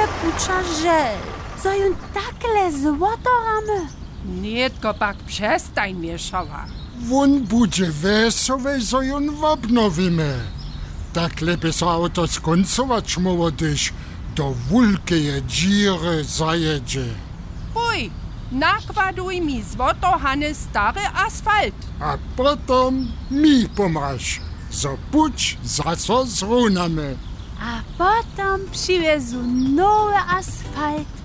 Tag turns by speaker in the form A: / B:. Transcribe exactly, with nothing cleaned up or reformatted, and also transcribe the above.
A: puča žel, co jun takle złotoramy.
B: Nie, tylko pak przestań mieszała.
C: Won bude wesołe, co ją obnowimy. Tak lepiej so auto skoncować młodyś, do wulkie dziry zajedzie.
B: Buj, nakładuj mi złotohany stary asfalt.
C: A potem mi pomrasz, so puć zaso zrunamy.
A: A potem przywiezu nowy asfalt